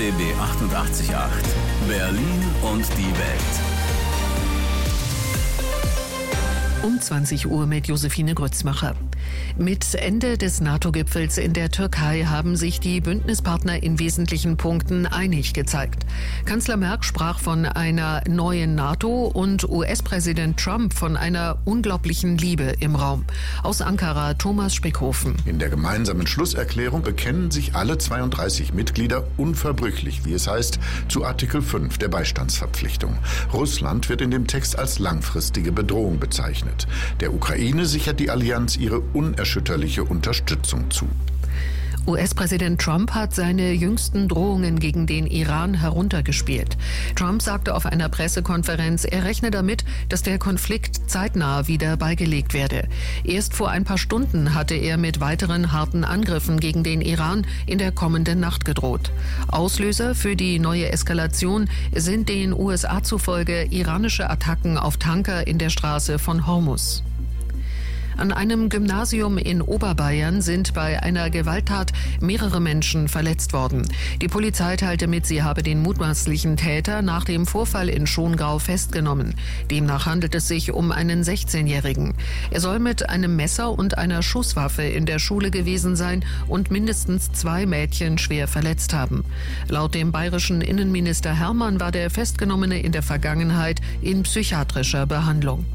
RBB 88.8 Berlin und die Welt. Um 20 Uhr mit Josephine Grützmacher. Mit Ende des NATO-Gipfels in der Türkei haben sich die Bündnispartner in wesentlichen Punkten einig gezeigt. Kanzler Merkel sprach von einer neuen NATO und US-Präsident Trump von einer unglaublichen Liebe im Raum. Aus Ankara Thomas Speckhofen. In der gemeinsamen Schlusserklärung bekennen sich alle 32 Mitglieder unverbrüchlich, wie es heißt, zu Artikel 5 der Beistandsverpflichtung. Russland wird in dem Text als langfristige Bedrohung bezeichnet. Der Ukraine sichert die Allianz ihre unerschütterliche Unterstützung zu. US-Präsident Trump hat seine jüngsten Drohungen gegen den Iran heruntergespielt. Trump sagte auf einer Pressekonferenz, er rechne damit, dass der Konflikt zeitnah wieder beigelegt werde. Erst vor ein paar Stunden hatte er mit weiteren harten Angriffen gegen den Iran in der kommenden Nacht gedroht. Auslöser für die neue Eskalation sind den USA zufolge iranische Attacken auf Tanker in der Straße von Hormuz. An einem Gymnasium in Oberbayern sind bei einer Gewalttat mehrere Menschen verletzt worden. Die Polizei teilte mit, sie habe den mutmaßlichen Täter nach dem Vorfall in Schongau festgenommen. Demnach handelt es sich um einen 16-Jährigen. Er soll mit einem Messer und einer Schusswaffe in der Schule gewesen sein und mindestens 2 Mädchen schwer verletzt haben. Laut dem bayerischen Innenminister Hermann war der Festgenommene in der Vergangenheit in psychiatrischer Behandlung.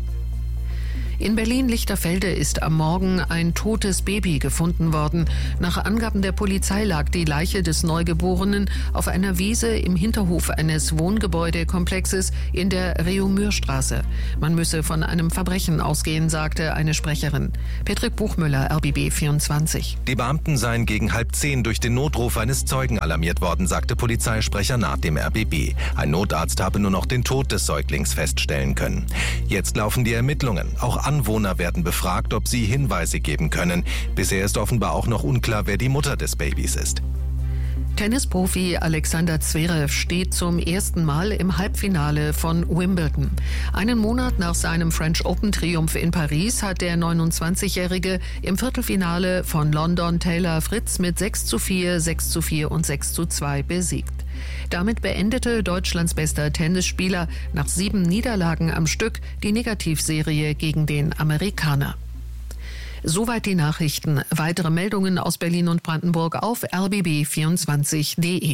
In Berlin-Lichterfelde ist am Morgen ein totes Baby gefunden worden. Nach Angaben der Polizei lag die Leiche des Neugeborenen auf einer Wiese im Hinterhof eines Wohngebäudekomplexes in der Reaumürstraße. Man müsse von einem Verbrechen ausgehen, sagte eine Sprecherin. Patrick Buchmüller, RBB 24. Die Beamten seien gegen 9:30 durch den Notruf eines Zeugen alarmiert worden, sagte Polizeisprecher nach dem RBB. Ein Notarzt habe nur noch den Tod des Säuglings feststellen können. Jetzt laufen die Ermittlungen. Auch Anwohner werden befragt, ob sie Hinweise geben können. Bisher ist offenbar auch noch unklar, wer die Mutter des Babys ist. Tennisprofi Alexander Zverev steht zum ersten Mal im Halbfinale von Wimbledon. Einen Monat nach seinem French Open-Triumph in Paris hat der 29-Jährige im Viertelfinale von London Taylor Fritz mit 6:4, 6:4 und 6:2 besiegt. Damit beendete Deutschlands bester Tennisspieler nach 7 Niederlagen am Stück die Negativserie gegen den Amerikaner. Soweit die Nachrichten. Weitere Meldungen aus Berlin und Brandenburg auf rbb24.de.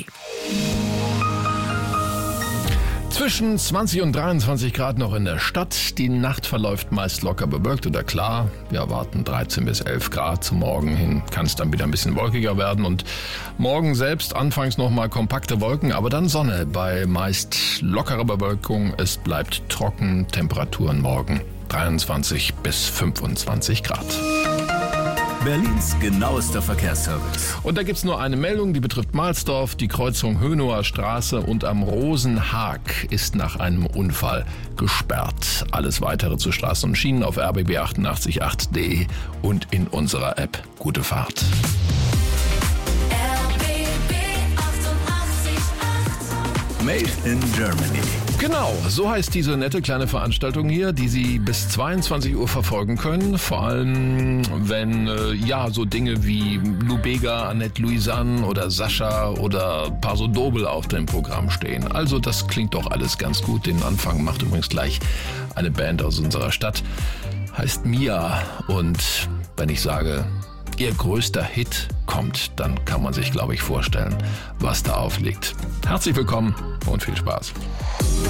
Zwischen 20 und 23 Grad noch in der Stadt. Die Nacht verläuft meist locker bewölkt oder klar. Wir erwarten 13 bis 11 Grad. Zum Morgen hin kann es dann wieder ein bisschen wolkiger werden. Und morgen selbst anfangs nochmal kompakte Wolken, aber dann Sonne bei meist lockerer Bewölkung. Es bleibt trocken. Temperaturen morgen 23 bis 25 Grad. Berlins genauester Verkehrsservice. Und da gibt's nur eine Meldung, die betrifft Mahlsdorf. Die Kreuzung Hönower Straße und am Rosenhag ist nach einem Unfall gesperrt. Alles weitere zu Straßen und Schienen auf rbb888.de und in unserer App. Gute Fahrt. Made in Germany. Genau, so heißt diese nette kleine Veranstaltung hier, die Sie bis 22 Uhr verfolgen können. Vor allem, wenn so Dinge wie Lou Bega, Annette Louisanne oder Sascha oder Paso Doble auf dem Programm stehen. Also das klingt doch alles ganz gut. Den Anfang macht übrigens gleich eine Band aus unserer Stadt. Heißt Mia. Und wenn ich sage, ihr größter Hit kommt, dann kann man sich, glaube ich, vorstellen, was da aufliegt. Herzlich willkommen und viel Spaß.